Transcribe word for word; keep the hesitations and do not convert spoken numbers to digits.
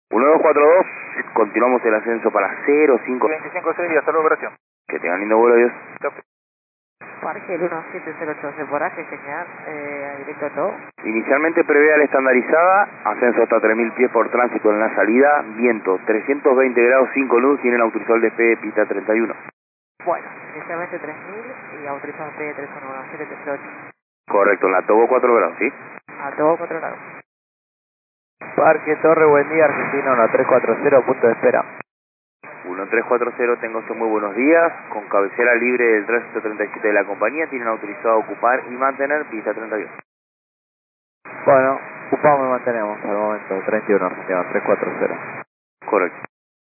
uno dos cuatro dos, continuamos el ascenso para cero cinco. veinticinco seis y hasta la operación. Que tengan lindo vuelo, adiós. Copy. Parque el uno siete cero ocho, Seporaje, señal, eh, directo a todo. Inicialmente prevé la estandarizada, ascenso hasta tres mil pies por tránsito en la salida, viento trescientos veinte grados cinco nudos, tienen autorizado el despegue pista treinta y uno. Bueno, inicialmente tres mil y autorizado P tres uno uno siete tres ocho. Correcto, en la Togo cuatro grados, ¿sí? A todo cuatro grados. Parque Torre, buen día, Argentino uno tres cuatro cero, punto de espera. uno tres cuatro cero, tengo usted muy buenos días, con cabecera libre del tránsito treinta y siete de la compañía, tienen autorizado a ocupar y mantener pista treinta y uno. Bueno, ocupamos y mantenemos al momento, treinta y uno, Argentino tres cuatro cero. Correcto.